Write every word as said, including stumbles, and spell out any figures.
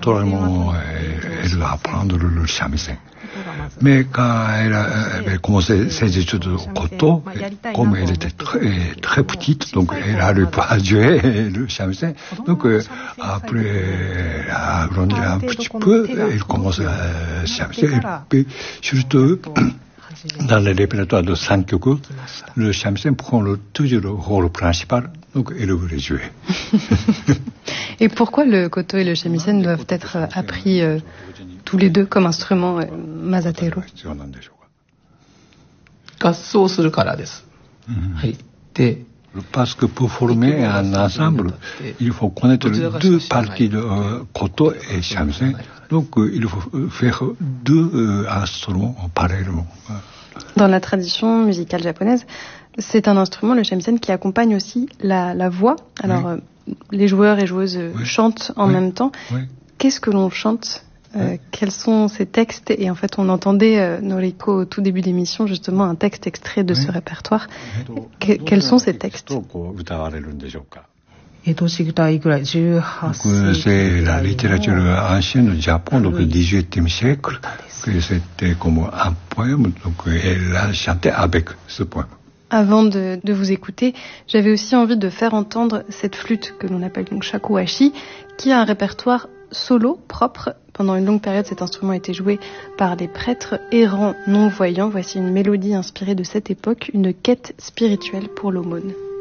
naturellement, elle, elle va apprendre le, le shamisen. Mais quand elle avait commencé ses études de koto, comme elle était très, très petite, donc elle n'arrivait pas à jouer le shamisen. Donc après, elle a grandi un petit peu, elle commence à shamisen. Et puis surtout, dans le répertoire de Sankoku, le shamisen prend le, toujours le rôle principal, donc elle voulait jouer. Et pourquoi le koto et le shamisen doivent être appris euh, tous les deux comme instruments, euh, Masateru? Parce que pour former un ensemble, il faut connaître les deux parties de euh, koto et shamisen. Donc euh, il faut faire deux euh, instruments parallèlement. Dans la tradition musicale japonaise, c'est un instrument, le shamisen, qui accompagne aussi la, la voix. Alors, oui. euh, les joueurs et joueuses oui. chantent en oui. même temps. Oui. Qu'est-ce que l'on chante? euh, oui. Quels sont ces textes? Et en fait, on entendait, euh, Noriko, au tout début de l'émission, justement, un texte extrait de oui. ce répertoire. Que, quels sont ces textes? C'est la littérature ancienne du Japon, donc du dix-huitième siècle, que c'était comme un poème, donc elle a chanté avec ce poème. Avant de, de vous écouter, j'avais aussi envie de faire entendre cette flûte que l'on appelle donc shakuhachi, qui a un répertoire solo propre. Pendant une longue période, cet instrument a été joué par les prêtres errants non-voyants. Voici une mélodie inspirée de cette époque, une quête spirituelle pour l'aumône.